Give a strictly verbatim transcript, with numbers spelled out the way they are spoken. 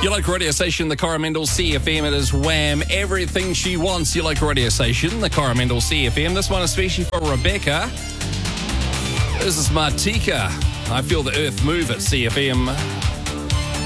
Your local radio station, the Coromandel C F M. It is Wham. Everything she wants. Your local radio station, the Coromandel C F M. This one especially for Rebecca. This is Martika. I feel the earth move at C F M.